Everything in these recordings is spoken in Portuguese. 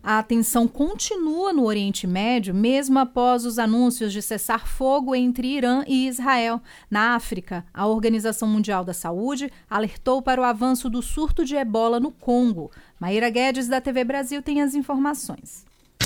A tensão continua no Oriente Médio, mesmo após os anúncios de cessar fogo entre Irã e Israel. Na África, a Organização Mundial da Saúde alertou para o avanço do surto de ebola no Congo. Maíra Guedes, da TV Brasil, tem as informações.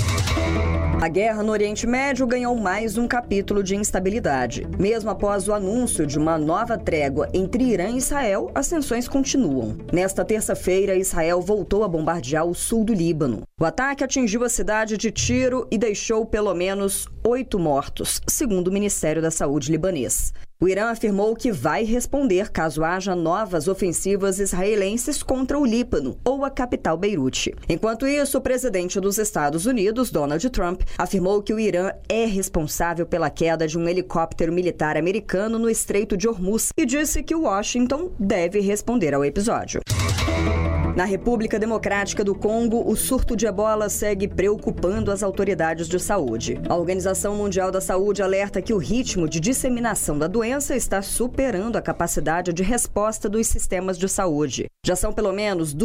A guerra no Oriente Médio ganhou mais um capítulo de instabilidade. Mesmo após o anúncio de uma nova trégua entre Irã e Israel, as tensões continuam. Nesta terça-feira, Israel voltou a bombardear o sul do Líbano. O ataque atingiu a cidade de Tiro e deixou pelo menos 8 mortos, segundo o Ministério da Saúde libanês. O Irã afirmou que vai responder caso haja novas ofensivas israelenses contra o Líbano ou a capital Beirute. Enquanto isso, o presidente dos Estados Unidos, Donald Trump, afirmou que o Irã é responsável pela queda de um helicóptero militar americano no Estreito de Hormuz e disse que Washington deve responder ao episódio. Na República Democrática do Congo, o surto de ebola segue preocupando as autoridades de saúde. A Organização Mundial da Saúde alerta que o ritmo de disseminação da doença está superando a capacidade de resposta dos sistemas de saúde. Já são pelo menos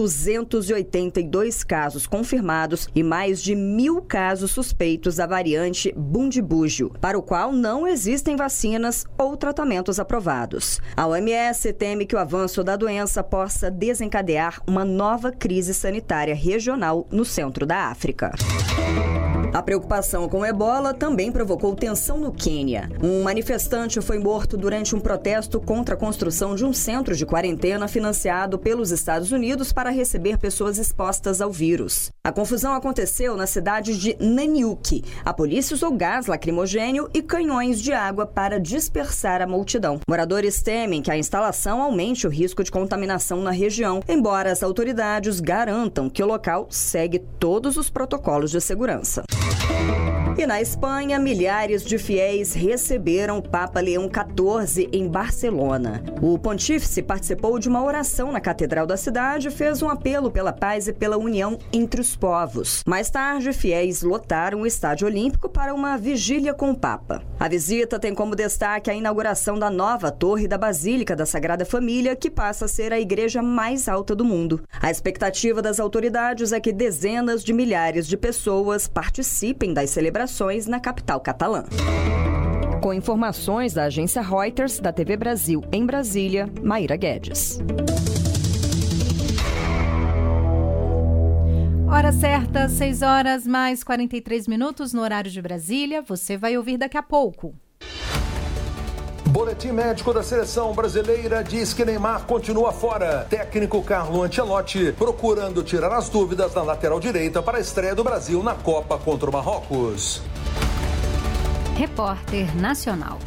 282 casos confirmados e mais de 1.000 casos suspeitos da variante Bundibugyo, para o qual não existem vacinas ou tratamentos aprovados. A OMS teme que o avanço da doença possa desencadear uma nova crise sanitária regional no centro da África. A preocupação com o ebola também provocou tensão no Quênia. Um manifestante foi morto durante um protesto contra a construção de um centro de quarentena financiado pelos Estados Unidos para receber pessoas expostas ao vírus. A confusão aconteceu na cidade de Nanyuki. A polícia usou gás lacrimogênio e canhões de água para dispersar a multidão. Moradores temem que a instalação aumente o risco de contaminação na região, embora as autoridades garantam que o local segue todos os protocolos de segurança. E na Espanha, milhares de fiéis receberam o Papa Leão XIV em Barcelona. O pontífice participou de uma oração na Catedral da cidade e fez um apelo pela paz e pela união entre os povos. Mais tarde, fiéis lotaram o Estádio Olímpico para uma vigília com o Papa. A visita tem como destaque a inauguração da nova torre da Basílica da Sagrada Família, que passa a ser a igreja mais alta do mundo. A expectativa das autoridades é que dezenas de milhares de pessoas participem das celebrações na capital catalã. Com informações da agência Reuters, da TV Brasil em Brasília, Maíra Guedes. Hora certa, 6 horas mais 43 minutos no horário de Brasília. Você vai ouvir daqui a pouco. Boletim médico da seleção brasileira diz que Neymar continua fora. Técnico Carlo Ancelotti procurando tirar as dúvidas na lateral direita para a estreia do Brasil na Copa contra o Marrocos. Repórter Nacional.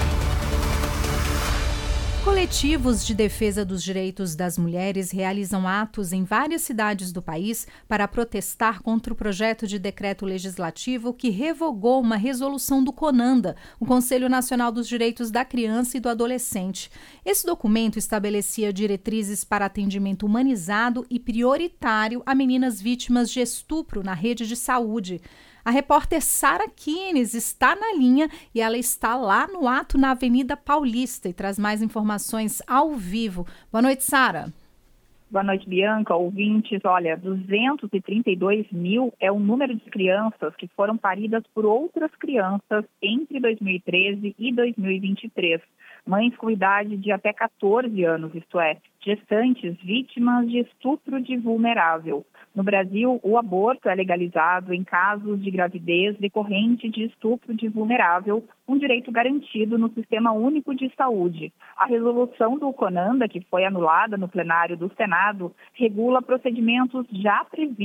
Coletivos de defesa dos direitos das mulheres realizam atos em várias cidades do país para protestar contra o projeto de decreto legislativo que revogou uma resolução do CONANDA, o Conselho Nacional dos Direitos da Criança e do Adolescente. Esse documento estabelecia diretrizes para atendimento humanizado e prioritário a meninas vítimas de estupro na rede de saúde. A repórter Sara Kines está na linha e ela está lá no ato na Avenida Paulista e traz mais informações ao vivo. Boa noite, Sara. Boa noite, Bianca, ouvintes. Olha, 232 mil é o número de crianças que foram paridas por outras crianças entre 2013 e 2023. Mães com idade de até 14 anos, isto é, gestantes vítimas de estupro de vulnerável. No Brasil, o aborto é legalizado em casos de gravidez decorrente de estupro de vulnerável, um direito garantido no Sistema Único de Saúde. A resolução do CONANDA, que foi anulada no plenário do Senado, regula procedimentos já previstos